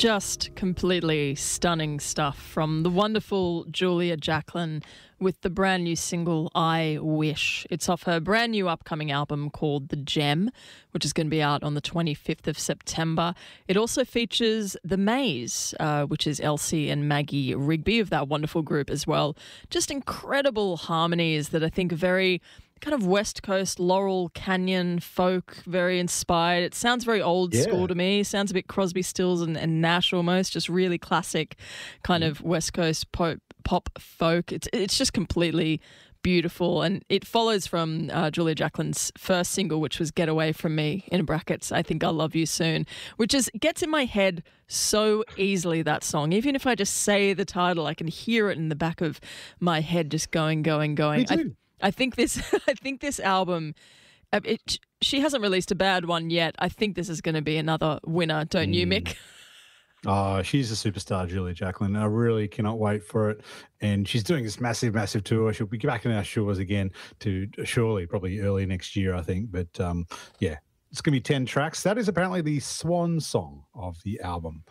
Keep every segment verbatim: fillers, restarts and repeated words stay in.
Just completely stunning stuff from the wonderful Julia Jacklin with the brand new single I Wish. It's off her brand new upcoming album called The Gem, which is going to be out on the twenty-fifth of September. It also features The Maze, uh, which is Elsie and Maggie Rigby of that wonderful group as well. Just incredible harmonies that I think are very kind of West Coast, Laurel Canyon folk, very inspired. It sounds very old Yeah. school to me. Sounds a bit Crosby, Stills and, and Nash almost, just really classic kind of West Coast pop, pop folk. It's, it's just completely beautiful. And it follows from uh, Julia Jacklin's first single, which was Get Away From Me, in brackets, I Think I'll Love You Soon, which is gets in my head so easily, that song. Even if I just say the title, I can hear it in the back of my head just going, going, going. Me too. I, I think this I think this album, uh, it, she hasn't released a bad one yet. I think this is going to be another winner, don't mm. you, Mick? Oh, she's a superstar, Julia Jacklin. I really cannot wait for it. And she's doing this massive, massive tour. She'll be back in our shores again to surely probably early next year, I think. But um, yeah, it's going to be ten tracks. That is apparently the swan song of the album.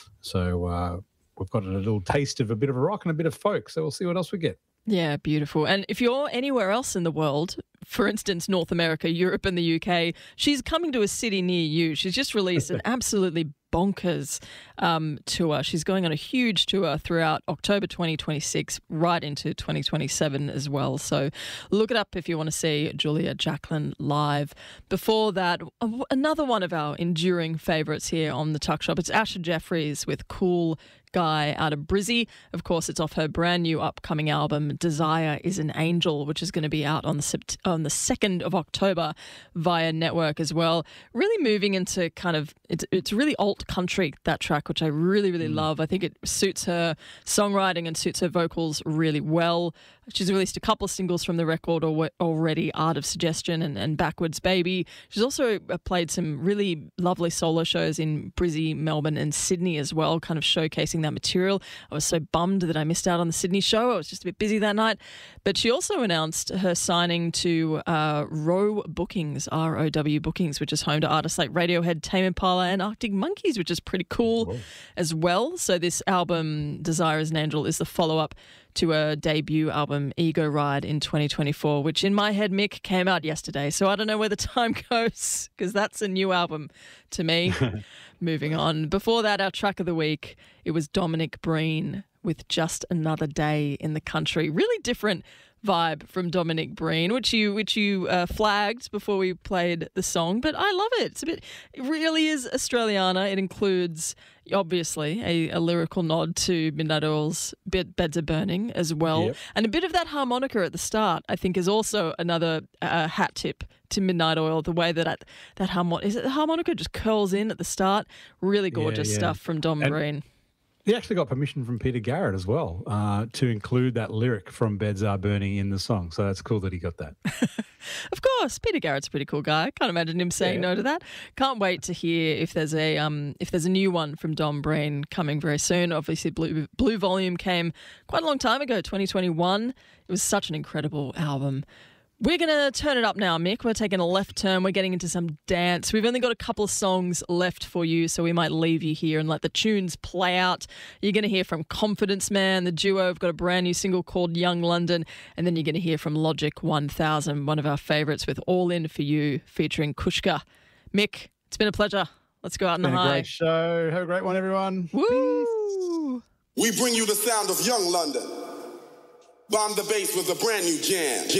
So uh, we've got a little taste of a bit of a rock and a bit of folk. So we'll see what else we get. Yeah, beautiful. And if you're anywhere else in the world, for instance, North America, Europe and the U K, she's coming to a city near you. She's just released an absolutely bonkers um, tour. She's going on a huge tour throughout October twenty twenty-six, right into twenty twenty-seven as well. So look it up if you want to see Julia Jacklin live. Before that, another one of our enduring favourites here on the Tuck Shop. It's Asher Jeffries with Cool Guy out of Brizzy. Of course, it's off her brand new upcoming album, Desire is an Angel, which is going to be out on the sept- on the second of October via Network as well. Really moving into kind of, it's, it's really alt country, that track, which I really, really mm. love. I think it suits her songwriting and suits her vocals really well. She's released a couple of singles from the record already, Art of Suggestion and, and Backwards Baby. She's also played some really lovely solo shows in Brizzy, Melbourne and Sydney as well, kind of showcasing that material. I was so bummed that I missed out on the Sydney show. I was just a bit busy that night. But she also announced her signing to uh, Row Bookings, R O W Bookings, which is home to artists like Radiohead, Tame Impala and Arctic Monkeys, which is pretty cool Whoa. as well. So this album, Desire is an Angel, is the follow-up to a debut album, Ego Ride, in twenty twenty-four, which in my head, Mick, came out yesterday. So I don't know where the time goes because that's a new album to me. Moving on. Before that, our track of the week, it was Dominic Breen with Just Another Day in the Country. Really different vibe from Dominic Breen, which you which you uh, flagged before we played the song, but I love it. It's a bit, it really is Australiana. It includes obviously a, a lyrical nod to Midnight Oil's Beds Are Burning as well, yep. and a bit of that harmonica at the start. I think is also another uh, hat tip to Midnight Oil. The way that that, that harmon- is it the harmonica just curls in at the start. Really gorgeous yeah, yeah. stuff from Dom and- Breen. He actually got permission from Peter Garrett as well uh, to include that lyric from Beds Are Burning in the song. So that's cool that he got that. Of course, Peter Garrett's a pretty cool guy. I can't imagine him saying yeah. no to that. Can't wait to hear if there's a um if there's a new one from Dom Breen coming very soon. Obviously, Blue Blue Volume came quite a long time ago, twenty twenty-one. It was such an incredible album. We're going to turn it up now, Mick. We're taking a left turn. We're getting into some dance. We've only got a couple of songs left for you, so we might leave you here and let the tunes play out. You're going to hear from Confidence Man, the duo. Have got a brand new single called Young London. And then you're going to hear from Logic one thousand, one of our favourites, with All In For You featuring Kushka. Mick, it's been a pleasure. Let's go out in the high. It's been a great show. Have a great one, everyone. Woo! We bring you the sound of Young London. Bomb the bass with a brand new jam.